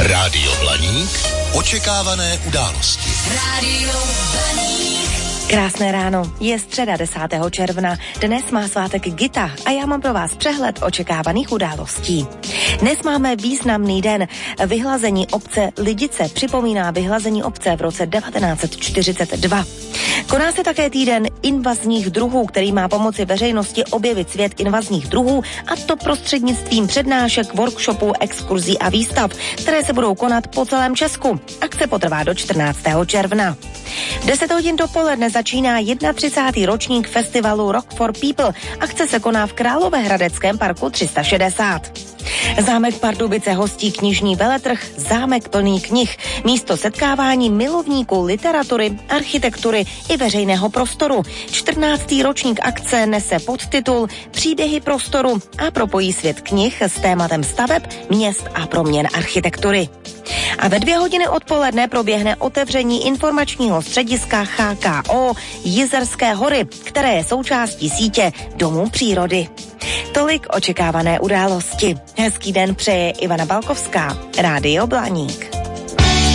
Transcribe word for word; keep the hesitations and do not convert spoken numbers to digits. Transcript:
Rádio Blaník. Očekávané události. Rádio Blaník. Krásné ráno, je středa desátého června, dnes má svátek Gita a já mám pro vás přehled očekávaných událostí. Dnes máme významný den. Vyhlazení obce Lidice připomíná vyhlazení obce v roce devatenáct set čtyřicet dva. Koná se také týden invazních druhů, který má pomoci veřejnosti objevit svět invazních druhů, a to prostřednictvím přednášek, workshopů, exkurzí a výstav, které se budou konat po celém Česku. Akce potrvá do čtrnáctého června. V deset hodin dopoledne začíná třicátý první ročník festivalu Rock for People. Akce se koná v Královéhradeckém parku tři sta šedesát. Zámek Pardubice hostí knižní veletrh Zámek plný knih, místo setkávání milovníků literatury, architektury i veřejného prostoru. čtrnáctý ročník akce nese podtitul Příběhy prostoru a propojí svět knih s tématem staveb, měst a proměn architektury. A ve dvě hodiny odpoledne proběhne otevření informačního střediska H K O Jizerské hory, které je součástí sítě Domů přírody. Tolik očekávané události. Hezký den přeje Ivana Balkovská, Rádio Blaník.